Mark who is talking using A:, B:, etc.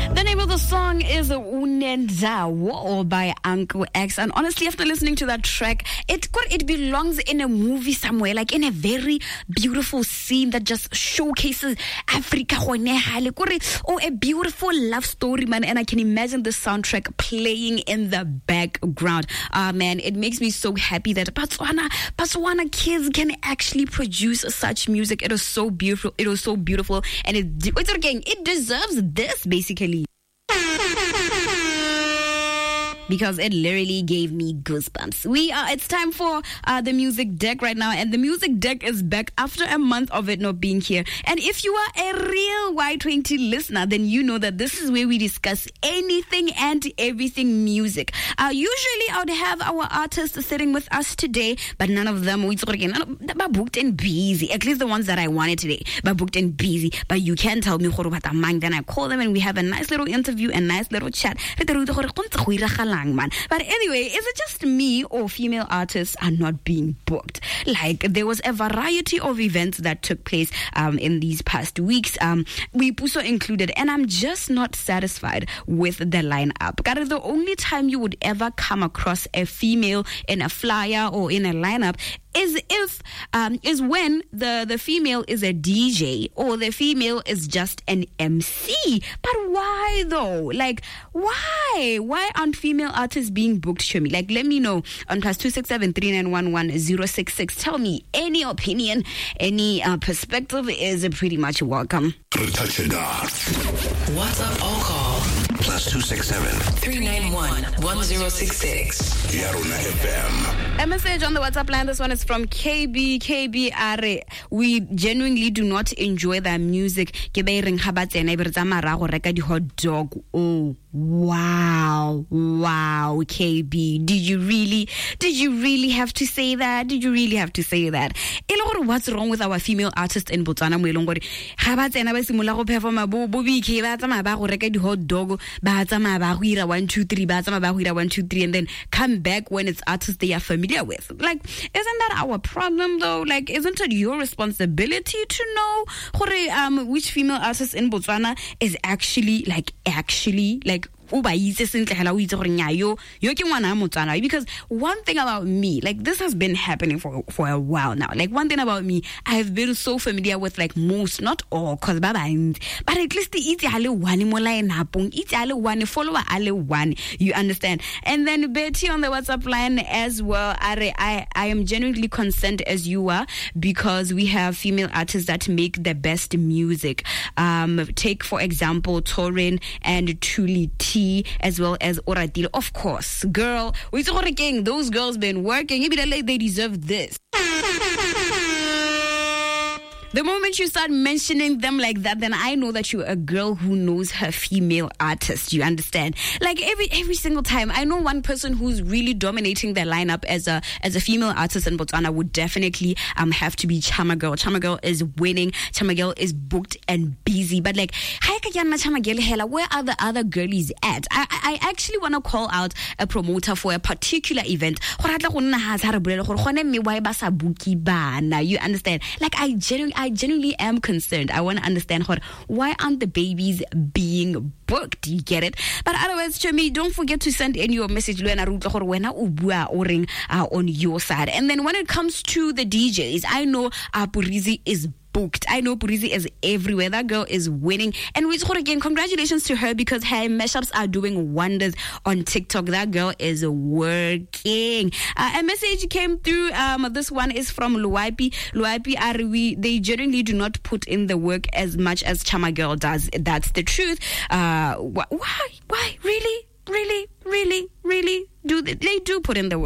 A: The name of the song is Unenzawo by Uncle X. And honestly, after listening to that track, it belongs in a movie somewhere, like in a very beautiful scene that just showcases Africa or a beautiful love story, man. And I can imagine the soundtrack playing in the background. Man, it makes me so happy that Botswana kids can actually produce such music. It was so beautiful. It was so beautiful. And it deserves this, basically. Because it literally gave me goosebumps. It's time for the music deck right now, and the music deck is back after a month of it not being here. And if you are a real Y20 listener, then you know that this is where we discuss anything and everything music. Usually I would have our artists sitting with us today, but none of them are booked and busy. At least the ones that I wanted today, but booked and busy. But you can tell me, then I call them and we have a nice little interview, a nice little chat. Man. But anyway, is it just me or female artists are not being booked? Like, there was a variety of events that took place in these past weeks. We Puso included, and I'm just not satisfied with the lineup. God, the only time you would ever come across a female in a flyer or in a lineup is when the female is a DJ or the female is just an MC. But why though? Like, why aren't female artists being booked? Show me. Like, let me know on +267 3911 066. Tell me any opinion, any perspective is pretty much welcome.
B: WhatsApp or call +267 391 1066. Yarona FM.
A: A message on the WhatsApp line. This one is from KB Are. We genuinely do not enjoy their music. Hot dog. Oh, wow, KB. Did you really have to say that? What's wrong with our female artists in Botswana? Hot dog, 1 2 3, and then come back when it's artists they are familiar with. Like, isn't that our problem though? Like, isn't it your responsibility to know which female artist in Botswana is actually because one thing about me, like, this has been happening for a while now. Like, one thing about me, I've been so familiar with, like, most, not all, but at least the follower, you understand. And then Betty on the WhatsApp line as well. I am genuinely concerned as you are, because we have female artists that make the best music. Take for example Torin and Truly T, as well as Oratile. Of course, girl, those girls been working. They deserve this. The moment you start mentioning them like that, then I know that you're a girl who knows her female artist. You understand? Like, every single time, I know one person who's really dominating their lineup as a female artist in Botswana would definitely have to be Chama Girl. Chama Girl is winning. Chama Girl is booked and busy. But like, where are the other girlies at? I actually want to call out a promoter for a particular event. You understand? Like, I genuinely am concerned. I want to understand why aren't the babies being booked? You get it? But otherwise, Chemi, don't forget to send in your message on your side. And then when it comes to the DJs, I know Purizi is booked. I know Purizi is everywhere. That girl is winning. And we talk again, congratulations to her, because her mashups are doing wonders on TikTok. That girl is working. A message came through. This one is from Luaipi. Luaipi, they generally do not put in the work as much as Chama Girl does. That's the truth. Why? Really? They do put in the work.